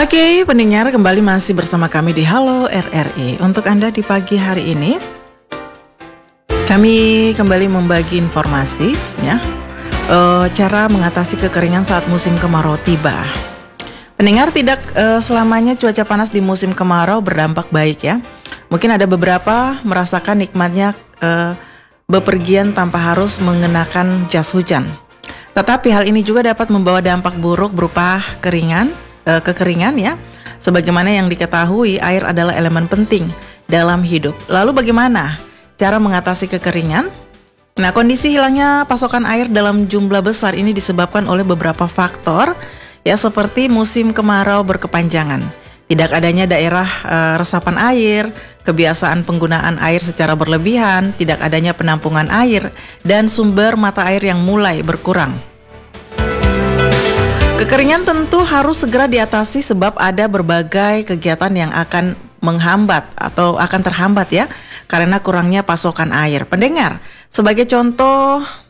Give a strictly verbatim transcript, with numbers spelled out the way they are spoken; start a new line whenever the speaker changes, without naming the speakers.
Oke, pendengar, kembali masih bersama kami di Halo R R I. Untuk Anda di pagi hari ini, kami kembali membagi informasi ya, uh, cara mengatasi kekeringan saat musim kemarau tiba. Pendengar, tidak uh, selamanya cuaca panas di musim kemarau berdampak baik ya. Mungkin ada beberapa merasakan nikmatnya uh, bepergian tanpa harus mengenakan jas hujan. Tetapi hal ini juga dapat membawa dampak buruk berupa keringan, uh, kekeringan ya. Sebagaimana yang diketahui, air adalah elemen penting dalam hidup. Lalu bagaimana cara mengatasi kekeringan? Nah, kondisi hilangnya pasokan air dalam jumlah besar ini disebabkan oleh beberapa faktor ya, seperti musim kemarau berkepanjangan, tidak adanya daerah e, resapan air, kebiasaan penggunaan air secara berlebihan, tidak adanya penampungan air, dan sumber mata air yang mulai berkurang. Kekeringan tentu harus segera diatasi sebab ada berbagai kegiatan yang akan menghambat atau akan terhambat ya, karena kurangnya pasokan air. Pendengar, sebagai contoh